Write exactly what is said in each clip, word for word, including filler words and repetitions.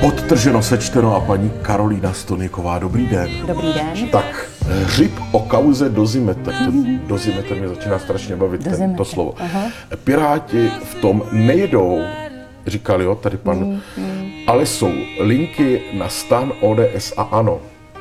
Podtrženo, sečteno a paní Karolína Stonyková. Dobrý den. Dobrý den. Tak, hřib o kauze Dozimetr. To Dozimetr mě začíná strašně bavit, ten, to slovo. Aha. Piráti v tom nejedou, říkali, jo, tady pan, mm, mm. ale jsou linky na STAN, O D S a ANO.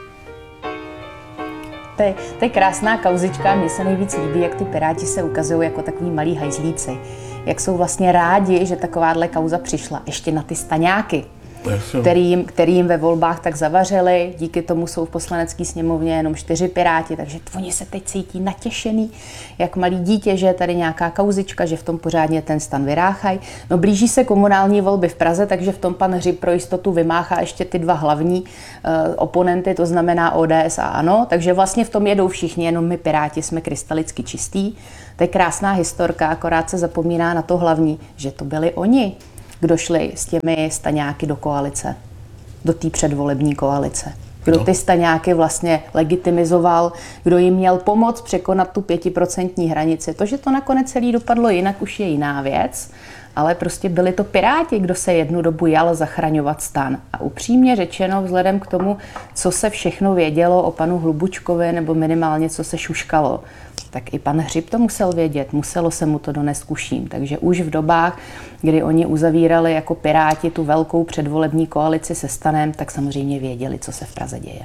To je, to je krásná kauzička, mně se nejvíc líbí, jak ty Piráti se ukazují jako takový malí hajzlíci. Jak jsou vlastně rádi, že takováhle kauza přišla ještě na ty staňáky, který, který jim ve volbách tak zavařili. Díky tomu jsou v poslanecké sněmovně jenom čtyři Piráti, takže oni se teď cítí natěšený, jak malý dítě, že je tady nějaká kauzička, že v tom pořádně ten stan vyráchají. No blíží se komunální volby v Praze, takže v tom pan Hřib pro jistotu vymáchá ještě ty dva hlavní uh, oponenty, to znamená O D S a ANO, takže vlastně v tom jedou všichni, jenom my Piráti jsme krystalicky čistí. To je krásná historka, akorát se zapomíná na to hlavní, že to byli oni, kdo šli s těmi staňáky do koalice, do té předvolební koalice. Kdo ty staňáky vlastně legitimizoval, kdo jim měl pomoct překonat tu pětiprocentní hranici. To, že to nakonec celý dopadlo jinak, už je jiná věc, ale prostě byli to Piráti, kdo se jednu dobu jal zachraňovat stan. A upřímně řečeno, vzhledem k tomu, co se všechno vědělo o panu Hlubučkovi, nebo minimálně co se šuškalo, tak i pan Hřib to musel vědět, muselo se mu to donést k uším. Takže už v dobách, kdy oni uzavírali jako Piráti tu velkou předvolební koalici se stanem, tak samozřejmě věděli, co se v Praze děje.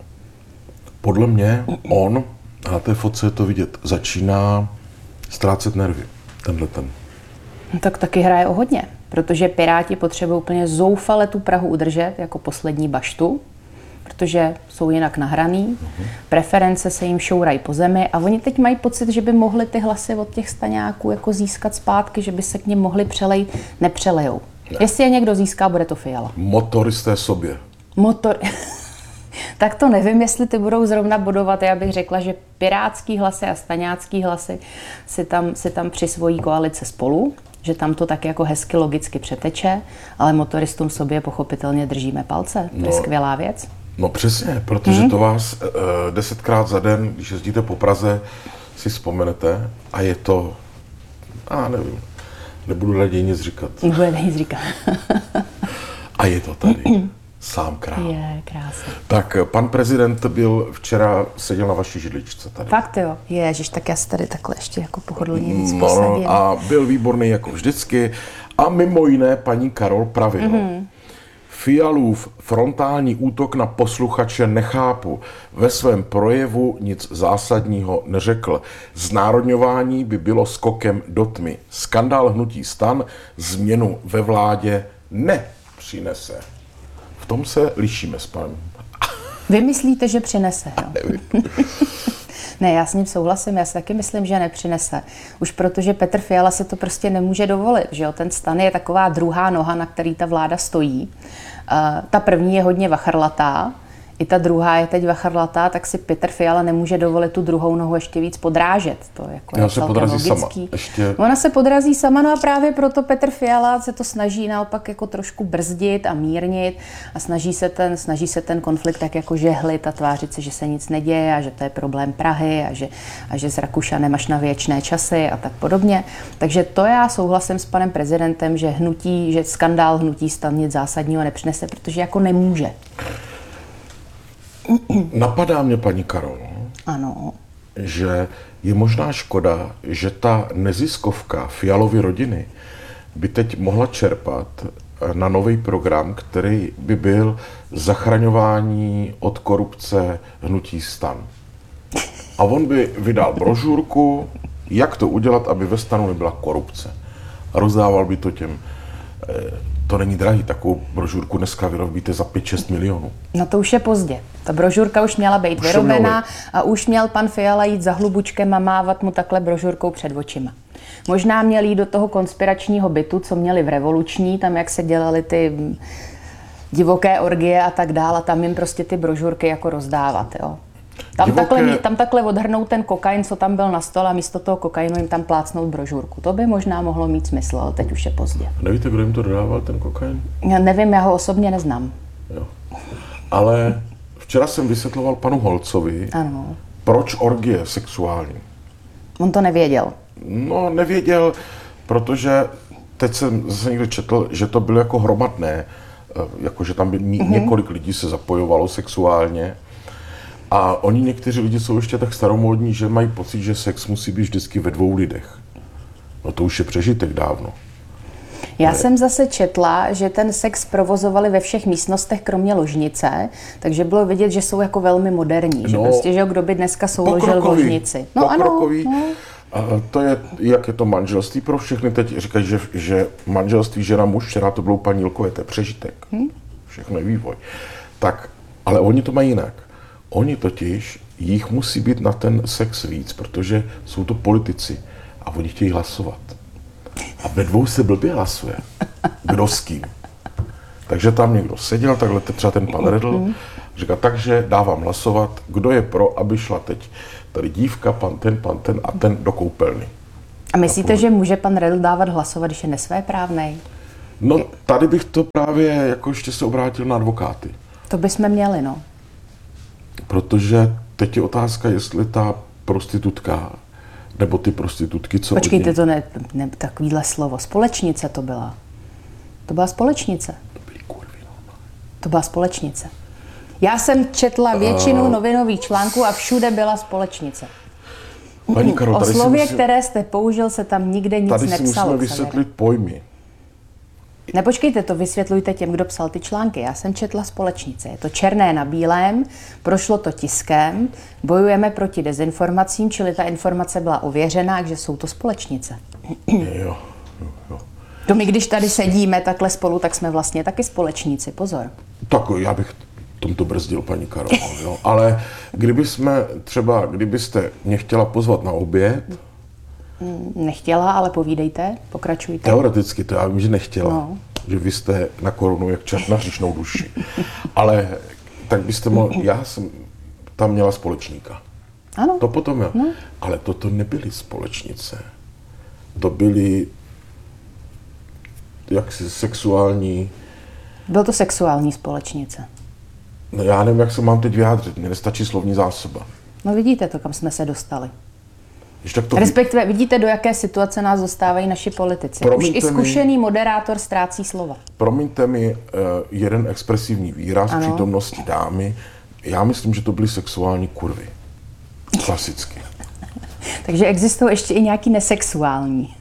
Podle mě on, a na té fotce je to vidět, začíná ztrácet nervy, tenhle ten. No, tak taky hraje o hodně, protože Piráti potřebují úplně zoufale tu Prahu udržet jako poslední baštu, protože jsou jinak nahraný, uh-huh. preference se jim šourají po zemi a oni teď mají pocit, že by mohli ty hlasy od těch staňáků jako získat zpátky, že by se k nim mohli přelejt, nepřelejou. Ne. Jestli je někdo získá, bude to Fiala. Motoristé sobě. Motor... tak to nevím, jestli ty budou zrovna bodovat. Já bych řekla, že pirátský hlasy a staňácký hlasy si tam, si tam přisvojí koalice spolu, že tam to tak jako hezky logicky přeteče, ale motoristům sobě pochopitelně držíme palce. To je no. skvělá věc. No přesně, protože hmm. to vás uh, desetkrát za den, když jezdíte po Praze, si vzpomenete a je to, a nevím, nebudu raději nic říkat. Nebudu nic říkat. A je to tady, sám král. Je, krásný. Tak pan prezident byl včera, seděl na vaší židličce tady. Fakt jo, ježiš, tak já se tady takhle ještě jako pohodlně víc no, posadím. A byl výborný jako vždycky a mimo jiné paní Karol pravil. Mm-hmm. Fialův frontální útok na posluchače nechápu. Ve svém projevu nic zásadního neřekl. Znárodňování by bylo skokem do tmy. Skandál hnutí STAN změnu ve vládě nepřinese. V tom se lišíme s panem. Vy myslíte, že přinese? Jo? Ne, já s ním souhlasím, já si taky myslím, že nepřinese. Už protože Petr Fiala si to prostě nemůže dovolit, že jo? Ten STAN je taková druhá noha, na který ta vláda stojí. Uh, ta první je hodně vachrlatá, i ta druhá je teď vachrlatá, tak si Petr Fiala nemůže dovolit tu druhou nohu ještě víc podrážet. To jako Já je se podrazí logický. sama. Ještě... Ona se podrazí sama, no a právě proto Petr Fiala se to snaží naopak jako trošku brzdit a mírnit a snaží se ten, snaží se ten konflikt tak jako žehlit a tvářit se, že se nic neděje a že to je problém Prahy a že, a že s Rakušanem až na věčné časy a tak podobně. Takže to já souhlasím s panem prezidentem, že hnutí, že skandál hnutí STAN nic zásadního nepřinese, protože jako nemůže. Napadá mě, paní Karol, ano. že je možná škoda, že ta neziskovka Fialovy rodiny by teď mohla čerpat na nový program, který by byl zachraňování od korupce hnutí STAN. A on by vydal brožurku, jak to udělat, aby ve STANu nebyla korupce. A rozdával by to těm... To není drahý, takovou brožurku dneska vyrobíte za pět šest milionů. No to už je pozdě. Ta brožurka už měla být už vyrobená a už měl pan Fiala jít za Hlubučkem a mávat mu takhle brožurkou před očima. Možná měl jít do toho konspiračního bytu, co měli v revoluční, tam jak se dělaly ty divoké orgie a tak dále, tam jim prostě ty brožurky jako rozdávat, jo. Tam, Divoké... takhle, tam takhle odhrnout ten kokain, co tam byl na stole a místo toho kokainu jim tam plácnout brožurku. To by možná mohlo mít smysl, ale teď už je pozdě. Nevíte, kdo jim to dodával, ten kokain? Já nevím, já ho osobně neznám. Jo. Ale včera jsem vysvětloval panu Holcovi, ano. proč orgie sexuální. On to nevěděl. No, nevěděl, protože teď jsem zase někde četl, že to bylo jako hromadné jakože tam by mm-hmm. několik lidí se zapojovalo sexuálně. A oni někteří lidi jsou ještě tak staromódní, že mají pocit, že sex musí být vždycky ve dvou lidech. No to už je přežitek dávno. Já ne. jsem zase četla, že ten sex provozovali ve všech místnostech, kromě ložnice, takže bylo vidět, že jsou jako velmi moderní. No, že prostě, že kdo by dneska souložil v ložnici. No pokrokový. Ano. No. A to je, jak je to manželství pro všechny. Teď říkají, že, že manželství žena muž, včera to bylo paní Ilkové, to je přežitek. Hmm? Všechno je vývoj. Tak, ale oni to mají jinak. Oni totiž, jich musí být na ten sex víc, protože jsou to politici a oni chtějí hlasovat. A ve dvou se blbě hlasuje. Kdo s kým. Takže tam někdo seděl, takhle třeba ten pan Redl, říká, takže dávám hlasovat, kdo je pro, aby šla teď tady dívka, pan ten, pan ten a ten do koupelny. A myslíte, a že může pan Redl dávat hlasovat, když je nesvéprávnej? No tady bych to právě jako ještě se obrátil na advokáty. To bychom měli, no. Protože teď je otázka, jestli ta prostitutka, nebo ty prostitutky, co Počkejte, od to ne, ne takovýhle slovo. Společnice to byla. To byla společnice. To byly kurvy, no. To byla společnice. Já jsem četla většinu uh, novinových článků a všude byla společnice. Paní Karo, o slově, musím, které jste použil, se tam nikde nic tady nepsalo. Tady si musíme vysvětlit pojmy. Nepočkejte, to vysvětlujte těm, kdo psal ty články. Já jsem četla společnice. Je to černé na bílém, prošlo to tiskem, bojujeme proti dezinformacím, čili ta informace byla ověřená, takže jsou to společnice. Jo, jo, jo. To my, když tady sedíme takhle spolu, tak jsme vlastně taky společníci, pozor. Tak já bych tomto brzdil, paní Karo, jo. Ale kdyby jsme třeba, kdybyste mě chtěla pozvat na oběd, nechtěla, ale povídejte, pokračujte. Teoreticky to já vím, že nechtěla, no. Že vy jste na korunu jak čert na hříšnou duši. Ale tak byste mohli, já jsem tam měla společníka. Ano. To potom já. No. Ale toto nebyly společnice. To byly jaksi sexuální... Byl to sexuální společnice. No já nevím, jak se mám teď vyjádřit, mně nestačí slovní zásoba. No vidíte to, kam jsme se dostali. To... Respektive vidíte, do jaké situace nás dostávají naši politici. Promiňte Už i zkušený mi, moderátor ztrácí slova. Promiňte mi uh, jeden expresivní výraz v přítomnosti dámy. Já myslím, že to byly sexuální kurvy. Klasicky. Takže existují ještě i nějaký nesexuální.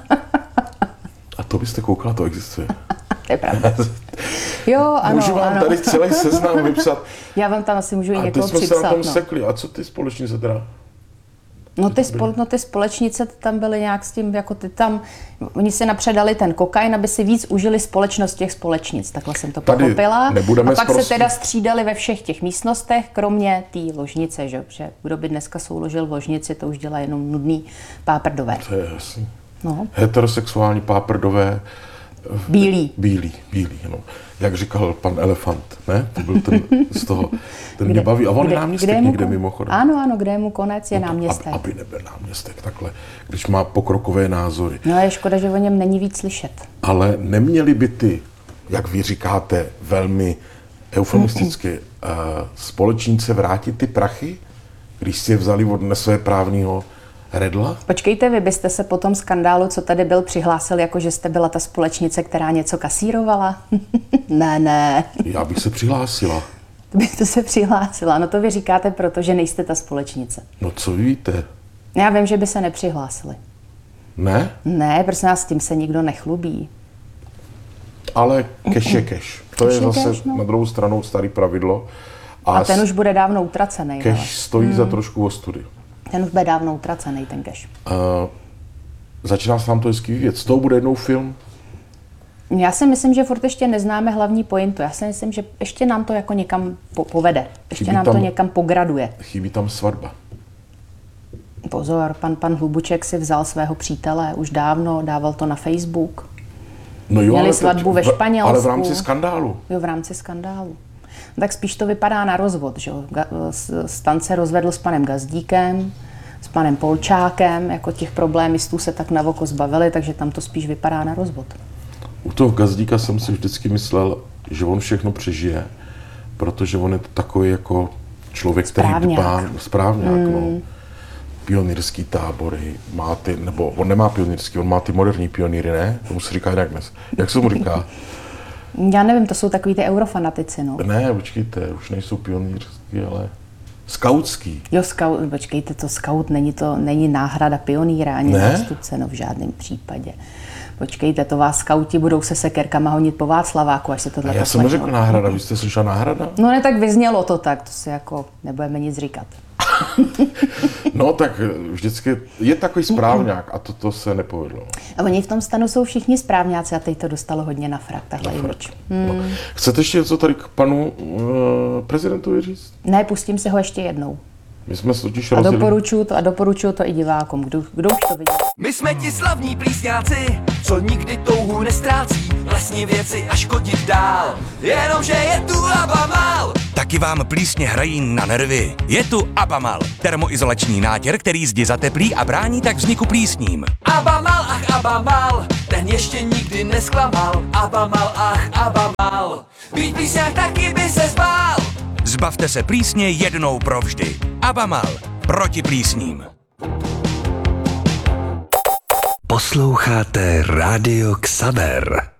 A to byste koukala, to existuje. To je pravda. Jo, ano, můžu vám ano. tady celý seznam vypsat. Já vám tam asi můžu i někoho připsat. A teď jsme se na tom no. sekli. A co ty společnice teda? No ty, spol, no ty společnice tam byly nějak s tím, jako ty tam, oni si napředali ten kokain, aby si víc užili společnost těch společnic, takhle jsem to tady pochopila. A pak zprost... se teda střídali ve všech těch místnostech, kromě té ložnice, že? Že kdo by dneska souložil v ložnici, to už dělá jenom nudný páprdové. To je jasný. No. Heterosexuální páprdové. Bílý. Bílý, bílý, no. Jak říkal pan Elefant, ne? To byl ten z toho, ten mě baví. A on je náměstek někde mimochodem. Ano, ano, kde je mu konec, je no to, náměstek. Aby, aby nebyl náměstek takhle, když má pokrokové názory. No je škoda, že o něm není víc slyšet. Ale neměli by ty, jak vy říkáte, velmi eufemisticky, uh, společníci vrátit ty prachy, když si je vzali od nesvéprávného Redla? Počkejte, vy byste se po tom skandálu, co tady byl, přihlásil, jako že jste byla ta společnice, která něco kasírovala? ne, ne. Já bych se přihlásila. Byste se přihlásila, no to vy říkáte, protože nejste ta společnice. No co víte? Já vím, že by se nepřihlásili. Ne? Ne, prosím nás, s tím se nikdo nechlubí. Ale cash je cash. To cash je zase cash, no. Na druhou stranu starý pravidlo. A, a ten už bude dávno utracený. Cash ale. stojí hmm. za trošku ostudy. Ten už bude dávno utracený, ten cash. Uh, začíná se nám to hezky vyvíjet. Z toho bude jednou film? Já si myslím, že furt ještě neznáme hlavní pointu. Já si myslím, že ještě nám to jako někam po- povede. Ještě Chybí nám tam, to někam pograduje. Chybí tam svatba. Pozor, pan, pan Hlubuček si vzal svého přítele už dávno, dával to na Facebook. No jo, Měli ale svatbu teď, ve Španělsku. Ale v rámci skandálu. Jo, v rámci skandálu. Tak spíš to vypadá na rozvod, že jo. Stan se rozvedl s panem Gazdíkem, s panem Polčákem, jako těch problémistů se tak na oko zbavili, takže tam to spíš vypadá na rozvod. U toho Gazdíka jsem si vždycky myslel, že on všechno přežije, protože on je takový jako člověk, který dbá, správňák, mm. no. Pionýrský tábory, má ty, nebo on nemá pionýrský, on má ty moderní pionýry, ne? Tomu se říká jinak dnes. Jak se mu říká? Já nevím, to jsou takový ty eurofanatici, no. Ne, počkejte, už nejsou pionýrský, ale skautský. Jo, scout, počkejte, to scout není, to, není náhrada pionýra ani nástupce, no v žádném případě. Počkejte, to vás skauti budou se sekerkama honit po Václaváku, až se tohle poslechne. Já jsem neřekl náhrada, vy jste slyšela náhrada? No ne, tak vyznělo to tak, to si jako nebudeme nic říkat. No tak vždycky je takový správňák a toto se nepovedlo. A oni v tom stanu jsou všichni správňáci a teď to dostalo hodně na frak, tahle image. Hmm. No. Chcete ještě něco tady k panu uh, prezidentovi říct? Ne, pustím si ho ještě jednou. My jsme totiž a rozdělili... doporučuju to a doporučuju to i divákům, kdo, kdo už to viděl. My jsme ti slavní plísňáci, co nikdy touhu nestrácí, lesní věci a škodit dál, jenomže je tu Abamal. Taky vám plísně hrají na nervy. Je tu Abamal, termoizolační nátěr, který zdi zateplí a brání tak vzniku plísním. Abamal, ach Abamal, ten ještě nikdy nesklamal. Abamal, ach Abamal, být plísňák taky by se zbál. Zbavte se plísně jednou provždy. Abamal, proti plísním. Posloucháte Rádio Xaver.